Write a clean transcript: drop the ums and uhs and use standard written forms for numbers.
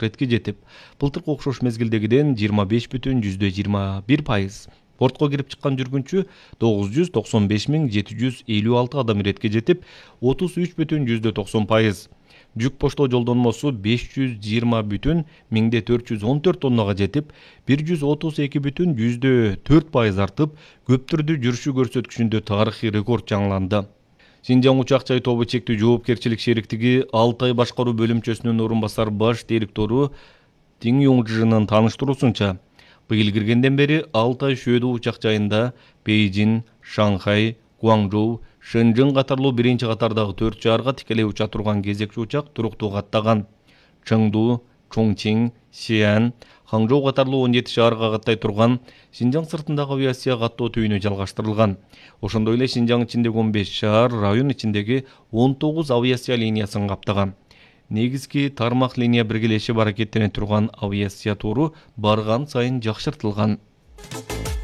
ретке жетип, былтыркы окшош мезгилдегиден 25,21%. Портко кирип чыккан жүргүнчү 995,756 адам иретке жетип, 33,90%. Жүк поштоо жолдонмосу 520,414 тоннага жетип, 132,4% артып, көптүрдү жүрүшү көрсөткүчүндө тарыхый рекорд жаңыланды. Синжаң учак жай тобу чектүү жоопкерчилик шериктиги Алтай башкаруу бөлүмчөсүнүн орун басар баш директору Тиң Юңжынын тааныштыруусунча, быйыл киргенден бери Алтай шөөдө учак жайында Бейжин, Шанхай, Гуаңжоу, Шэньчжэн катарлуу биринчи катардагы 4 шаарга тикелей уча турган кезекчи учак туруктуу каттаган. Чыңду, Чоңчиң, Сиан, Хаңжоу катарлуу 17 шаарга каттай турган Синжаң сыртындагы авиация каттоо түйүнү жалгаштырылган. Ошондой эле Синжаң ичиндеги 15 шаар, район ичиндеги 19 авиация линиясын каптаган. Негизги тармак линия биргелешип аракеттене турган авиация туру барган сайын жакшыртылган.